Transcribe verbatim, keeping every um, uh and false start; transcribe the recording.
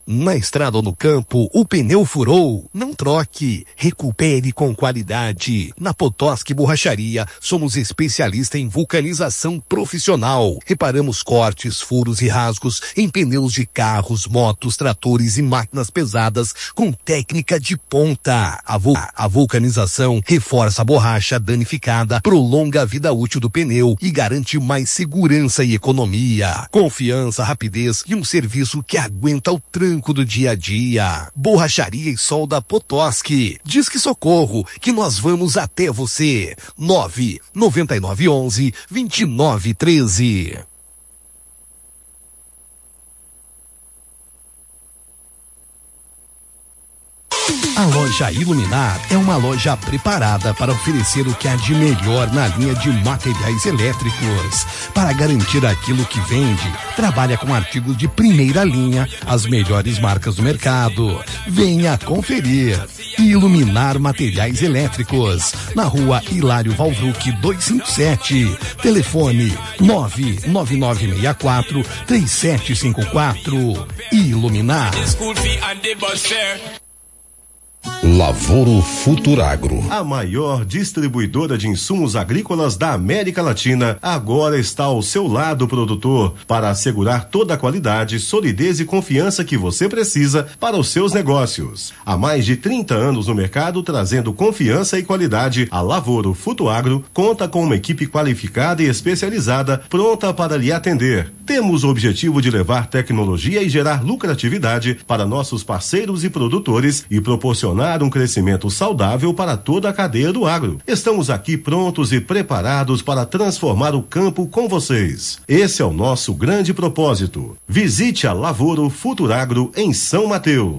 Na estrada ou no campo, o pneu furou. Não troque. Recupere com qualidade. Na Potosky Borracharia, somos especialistas em vulcanização profissional. Reparamos cortes, furos e rasgos em pneus de carros, motos, tratores e máquinas pesadas com técnica de ponta. A, vul- a vulcanização reforça a borracha danificada, prolonga a vida útil do pneu e garante mais segurança e economia. Confiança, rapidez e um serviço que aguenta o trânsito do dia a dia. Borracharia e Solda Potosky. Diz que socorro, que nós vamos até você. nove nove nove um um dois nove um três. A loja Iluminar é uma loja preparada para oferecer o que há de melhor na linha de materiais elétricos. Para garantir aquilo que vende, trabalha com artigos de primeira linha, as melhores marcas do mercado. Venha conferir. Iluminar Materiais Elétricos, na rua Hilário Valvruc duzentos e cinquenta e sete. Telefone nove nove nove seis quatro três sete cinco quatro. Iluminar. Lavoro Futuragro, a maior distribuidora de insumos agrícolas da América Latina, agora está ao seu lado, produtor, para assegurar toda a qualidade, solidez e confiança que você precisa para os seus negócios. Há mais de trinta anos no mercado, trazendo confiança e qualidade, a Lavoro Futuragro conta com uma equipe qualificada e especializada, pronta para lhe atender. Temos o objetivo de levar tecnologia e gerar lucratividade para nossos parceiros e produtores e proporcionar um crescimento saudável para toda a cadeia do agro. Estamos aqui prontos e preparados para transformar o campo com vocês. Esse é o nosso grande propósito. Visite a Lavoro Futuragro em São Mateus.